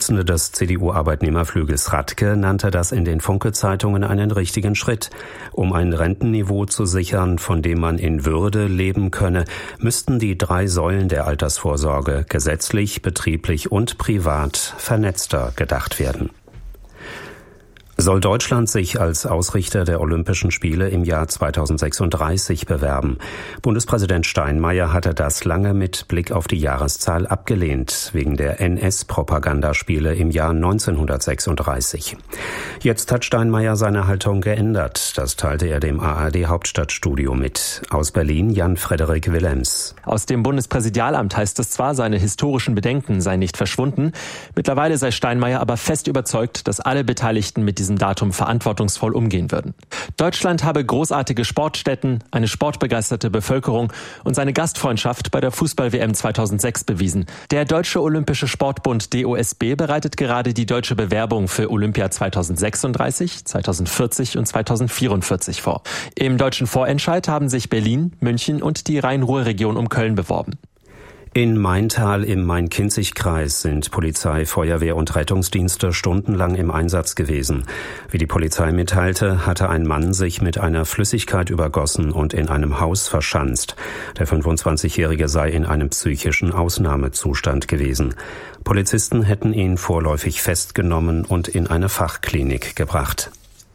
Vorsitzende des CDU-Arbeitnehmerflügels Radke nannte das in den Funke-Zeitungen einen richtigen Schritt. Um ein Rentenniveau zu sichern, von dem man in Würde leben könne, müssten die 3 Säulen der Altersvorsorge gesetzlich, betrieblich und privat vernetzter gedacht werden. Soll Deutschland sich als Ausrichter der Olympischen Spiele im Jahr 2036 bewerben? Bundespräsident Steinmeier hatte das lange mit Blick auf die Jahreszahl abgelehnt, wegen der NS-Propagandaspiele im Jahr 1936. Jetzt hat Steinmeier seine Haltung geändert. Das teilte er dem ARD-Hauptstadtstudio mit. Aus Berlin Jan-Frederik Willems. Aus dem Bundespräsidialamt heißt es zwar, seine historischen Bedenken seien nicht verschwunden. Mittlerweile sei Steinmeier aber fest überzeugt, dass alle Beteiligten mit diesem Datum verantwortungsvoll umgehen würden. Deutschland habe großartige Sportstätten, eine sportbegeisterte Bevölkerung und seine Gastfreundschaft bei der Fußball-WM 2006 bewiesen. Der Deutsche Olympische Sportbund DOSB bereitet gerade die deutsche Bewerbung für Olympia 2036, 2040 und 2044 vor. Im deutschen Vorentscheid haben sich Berlin, München und die Rhein-Ruhr-Region um Köln beworben. In Maintal im Main-Kinzig-Kreis sind Polizei, Feuerwehr und Rettungsdienste stundenlang im Einsatz gewesen. Wie die Polizei mitteilte, hatte ein Mann sich mit einer Flüssigkeit übergossen und in einem Haus verschanzt. Der 25-Jährige sei in einem psychischen Ausnahmezustand gewesen. Polizisten hätten ihn vorläufig festgenommen und in eine Fachklinik gebracht.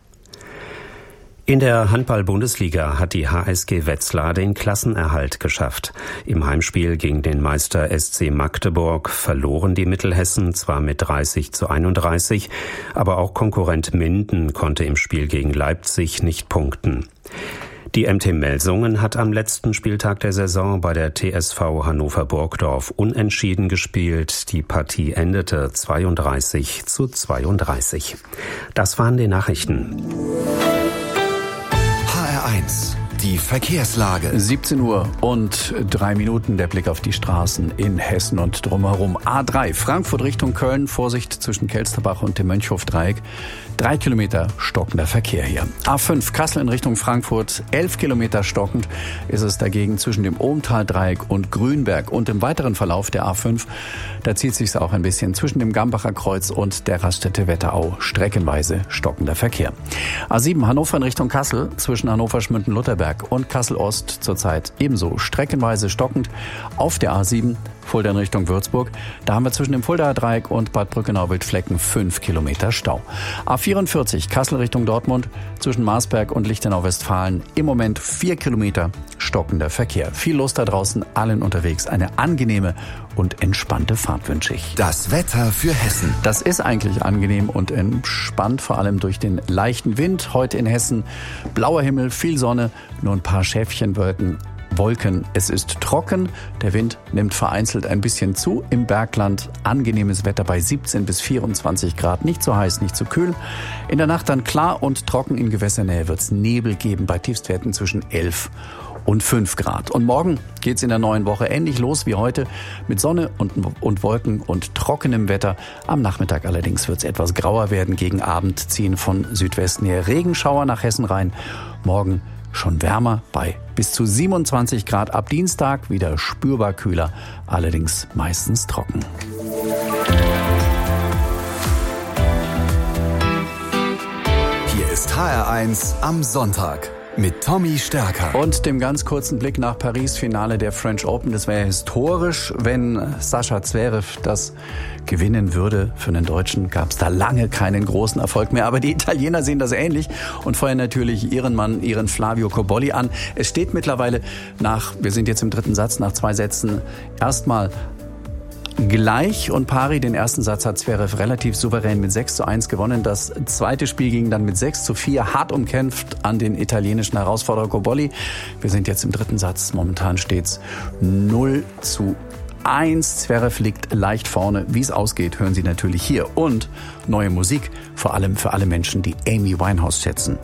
In der Handball-Bundesliga hat die HSG Wetzlar den Klassenerhalt geschafft. Im Heimspiel gegen den Meister SC Magdeburg verloren die Mittelhessen zwar mit 30:31, aber auch Konkurrent Minden konnte im Spiel gegen Leipzig nicht punkten. Die MT Melsungen hat am letzten Spieltag der Saison bei der TSV Hannover-Burgdorf unentschieden gespielt. Die Partie endete 32:32. Das waren die Nachrichten. HR1, die Verkehrslage. 17 Uhr und 3 Minuten, der Blick auf die Straßen in Hessen und drumherum. A3, Frankfurt Richtung Köln, Vorsicht zwischen Kelsterbach und dem Mönchhof-Dreieck. 3 Kilometer stockender Verkehr hier. A5, Kassel in Richtung Frankfurt, 11 Kilometer stockend ist es dagegen zwischen dem Ohmtal-Dreieck und Grünberg. Und im weiteren Verlauf der A5, da zieht sich's auch ein bisschen zwischen dem Gambacher Kreuz und der Raststätte Wetterau. Streckenweise stockender Verkehr. A7, Hannover in Richtung Kassel, zwischen Hannover-Schmünten-Lutherberg und Kassel-Ost zurzeit ebenso streckenweise stockend. Auf der A7, Fulda in Richtung Würzburg, da haben wir zwischen dem Fuldaer Dreieck und Bad Brückenau-Wildflecken 5 Kilometer Stau. A44, Kassel Richtung Dortmund, zwischen Marsberg und Lichtenau-Westfalen im Moment 4 Kilometer stockender Verkehr. Viel los da draußen, allen unterwegs. Eine angenehme und entspannte Fahrt wünsche ich. Das Wetter für Hessen. Das ist eigentlich angenehm und entspannt, vor allem durch den leichten Wind. Heute in Hessen blauer Himmel, viel Sonne, nur ein paar Schäfchenwolken. Es ist trocken, der Wind nimmt vereinzelt ein bisschen zu. Im Bergland angenehmes Wetter bei 17 bis 24 Grad, nicht zu heiß, nicht zu kühl. In der Nacht dann klar und trocken, in Gewässernähe wird es Nebel geben bei Tiefstwerten zwischen 11 und 5 Grad. Und morgen geht's in der neuen Woche ähnlich los wie heute mit Sonne und Wolken und trockenem Wetter. Am Nachmittag allerdings wird's etwas grauer werden. Gegen Abend ziehen von Südwesten her Regenschauer nach Hessen rein. Morgen schon wärmer bei bis zu 27 Grad. Ab Dienstag wieder spürbar kühler, allerdings meistens trocken. Hier ist HR1 am Sonntag mit Tommy Stärker. Und dem ganz kurzen Blick nach Paris, Finale der French Open. Das wäre historisch, wenn Sascha Zverev das gewinnen würde. Für einen Deutschen gab es da lange keinen großen Erfolg mehr. Aber die Italiener sehen das ähnlich und feuern natürlich ihren Mann, ihren Flavio Cobolli an. Es steht mittlerweile wir sind jetzt im 3. Satz, nach 2 Sätzen erstmal gleich und pari. Den ersten Satz hat Zverev relativ souverän mit 6:1 gewonnen. Das zweite Spiel ging dann mit 6:4 hart umkämpft an den italienischen Herausforderer Cobolli. Wir sind jetzt im 3. Satz. Momentan steht's 0:1. Zverev liegt leicht vorne. Wie es ausgeht, hören Sie natürlich hier. Und neue Musik, vor allem für alle Menschen, die Amy Winehouse schätzen.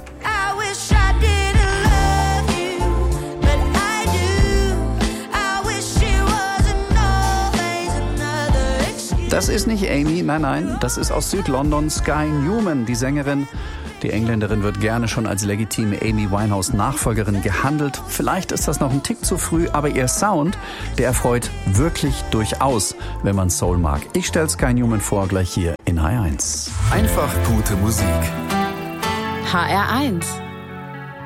Das ist nicht Amy, nein, das ist aus Südlondon Sky Newman, die Sängerin, Die Engländerin wird gerne schon als legitime Amy Winehouse-Nachfolgerin gehandelt. Vielleicht ist das noch ein Tick zu früh, aber ihr Sound, der erfreut wirklich durchaus, wenn man Soul mag. Ich stelle Sky Newman vor, gleich hier in HR1. Einfach gute Musik. HR1